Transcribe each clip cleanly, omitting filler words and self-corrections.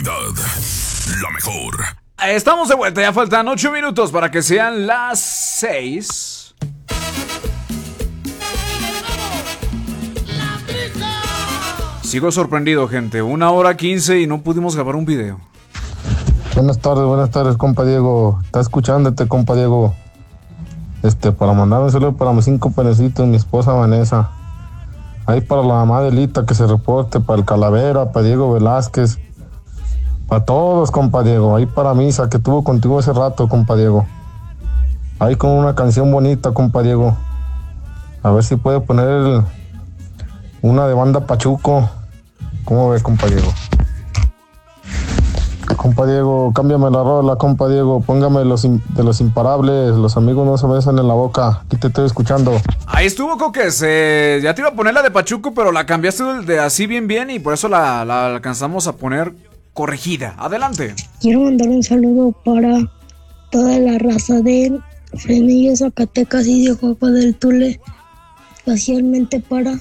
calidad, la mejor. Estamos de vuelta, ya faltan 8 minutos para que sean las 6. Sigo sorprendido, gente. 1:15 y no pudimos grabar un video. Buenas tardes, compa Diego. Está escuchándote, compa Diego. Para mandar un saludo para mis 5 penecitos, mi esposa Vanessa. Ahí para la mamá de Lita que se reporte, para el Calavera, para Diego Velázquez. Para todos, compa Diego. Ahí para Misa, que tuvo contigo ese rato, compa Diego. Ahí con una canción bonita, compa Diego. A ver si puede poner una de banda Pachuco. ¿Cómo ves, compa Diego? Compa Diego, cámbiame la rola, compa Diego. Póngame de los imparables. Los amigos no se besan en la boca. Aquí te estoy escuchando. Ahí estuvo, Coques. Ya te iba a poner la de Pachuco, pero la cambiaste de así bien y por eso la alcanzamos a poner corregida. Adelante. Quiero mandar un saludo para toda la raza de Frenillo, Zacatecas y de Juapa del Tule. Especialmente para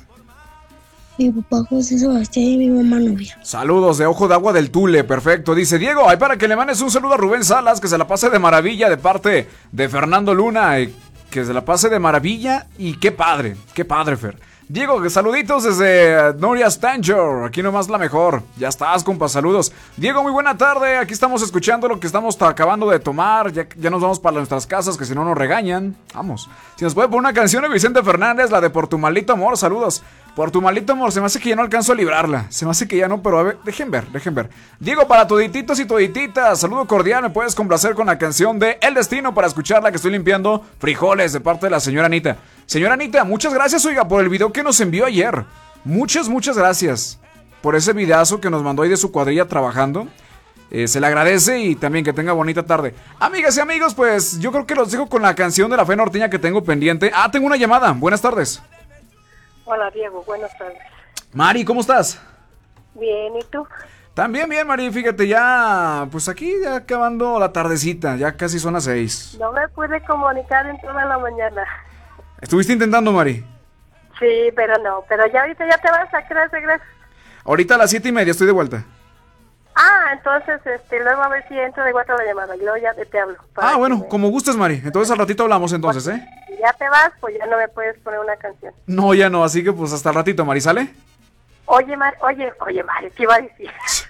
mi papá José Sebastián y mi mamá Novia. Saludos de Ojo de Agua del Tule, perfecto. Dice Diego, hay para que le mandes un saludo a Rubén Salas, que se la pase de maravilla de parte de Fernando Luna, que se la pase de maravilla y qué padre, Fer. Diego, saluditos desde Noria Stanger, aquí nomás la mejor. Ya estás, compa, saludos. Diego, muy buena tarde, aquí estamos escuchando lo que estamos acabando de tomar, ya nos vamos para nuestras casas, que si no nos regañan. Vamos. Si nos puede poner una canción de Vicente Fernández, la de Por tu maldito amor, saludos. Por tu maldito amor, se me hace que ya no alcanzo a librarla. Se me hace que ya no, pero a ver, dejen ver. Diego, para todititos y todititas, saludo cordial, me puedes complacer con la canción de El Destino para escucharla, que estoy limpiando frijoles de parte de la señora Anita. Señora Anita, muchas gracias, oiga, por el video que nos envió ayer. Muchas gracias por ese videazo que nos mandó ahí de su cuadrilla trabajando. Se le agradece y también que tenga bonita tarde. Amigas y amigos, pues yo creo que los dejo con la canción de la fe norteña que tengo pendiente. Tengo una llamada, buenas tardes. Hola Diego, buenas tardes. Mari, ¿cómo estás? Bien, ¿y tú? También bien, Mari, fíjate, ya, pues aquí ya acabando la tardecita, ya casi son las 6. No me pude comunicar en toda la mañana. ¿Estuviste intentando, Mari? Sí, pero ya ahorita ya te vas a regresar. Ahorita a las 7:30 estoy de vuelta. Entonces, luego a ver si entro de vuelta la llamada y luego ya te hablo. Bueno, como gustes, Mari, entonces al ratito hablamos entonces, pues, si ya te vas, pues ya no me puedes poner una canción. No, ya no, así que pues hasta el ratito, Mari, ¿sale? Oye, Mari, ¿qué iba a decir?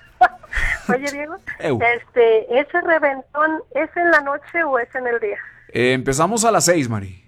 Oye, Diego, ¿ese reventón es en la noche o es en el día? Empezamos a las 6, Mari.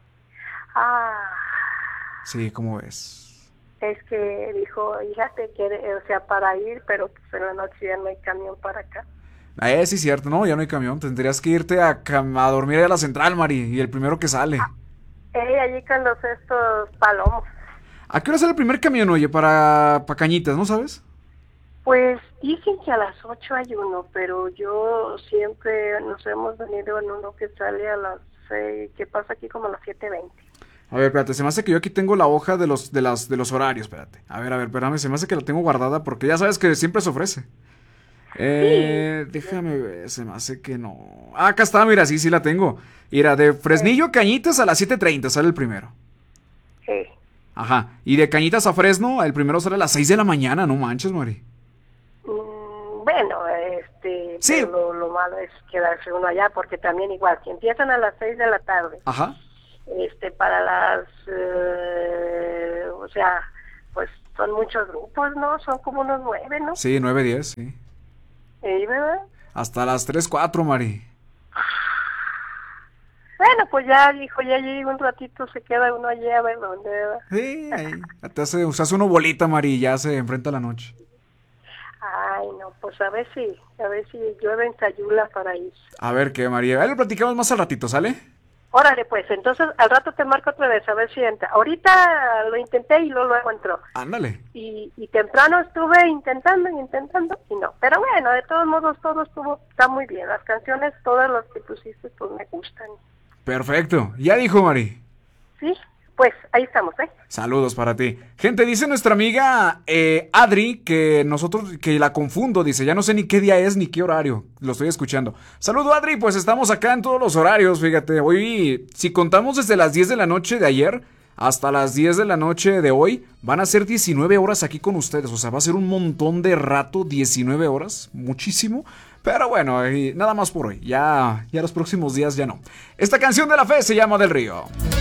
Sí, ¿cómo ves? Es que dijo, fíjate, para ir, pero pues en la noche ya no hay camión para acá. Sí, cierto, no, ya no hay camión, tendrías que irte a dormir a la central, Mari, y el primero que sale. Allí con estos palomos. ¿A qué hora sale el primer camión, oye, para Cañitas, no sabes? Pues dicen que a las 8 hay uno, pero yo siempre nos hemos venido en uno que sale a las 6, que pasa aquí como a las 7:20. A ver, espérate, se me hace que yo aquí tengo la hoja de los horarios, espérate. A ver, espérame, se me hace que la tengo guardada porque ya sabes que siempre se ofrece. Sí. Déjame ver, se me hace que no. Acá está, mira, sí la tengo. Mira, de Fresnillo a Cañitas a las 7:30 sale el primero. Sí. Ajá, y de Cañitas a Fresno, el primero sale a las 6 de la mañana, no manches, Mari. Bueno, sí. Lo malo es quedarse uno allá porque también igual, si empiezan a las 6 de la tarde. Ajá. Para las, pues son muchos grupos, ¿no? Son como unos 9, ¿no? Sí, 9, 10, sí. ¿Sí, verdad? Hasta las 3, 4, Mari. Bueno, pues ya, hijo, ya llega un ratito, se queda uno allí a ver dónde, ¿verdad? Sí, ahí. Se hace uno bolita, Mari, y ya se enfrenta a la noche. Ay, no, pues a ver si llueve en Sayula para ir. A ver qué, María. Ahí lo platicamos más al ratito, ¿sale? Órale, pues, entonces al rato te marco otra vez, a ver si entra. Ahorita lo intenté y luego entró. Ándale. Y temprano estuve intentando y no. Pero bueno, de todos modos, está muy bien. Las canciones, todas las que pusiste, pues me gustan. Perfecto. Ya dijo, Mari. Sí, pues ahí estamos, ¿eh? Saludos para ti. Gente, dice nuestra amiga Adri que que la confundo, dice, ya no sé ni qué día es ni qué horario. Lo estoy escuchando. Saludo, Adri, pues estamos acá en todos los horarios, fíjate. Hoy, si contamos desde las 10 de la noche de ayer hasta las 10 de la noche de hoy. Van a ser 19 horas aquí con ustedes. O sea, va a ser un montón de rato, 19 horas, muchísimo. Pero bueno, nada más por hoy. Ya los próximos días ya no. Esta canción de la fe se llama Del Río.